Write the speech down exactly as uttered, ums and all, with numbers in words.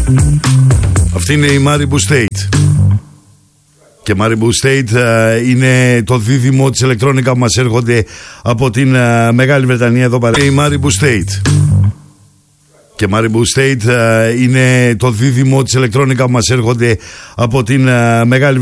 Αυτή είναι η Maribu State. Και Maribu State uh, είναι το δίδυμο της ηλεκτρόνικα που μας έρχονται από την uh, Μεγάλη Βρετανία εδώ παρά. Η Maribu State. Και Maribu State uh, είναι το δίδυμο της ηλεκτρόνικα που μας έρχονται από την uh, Μεγάλη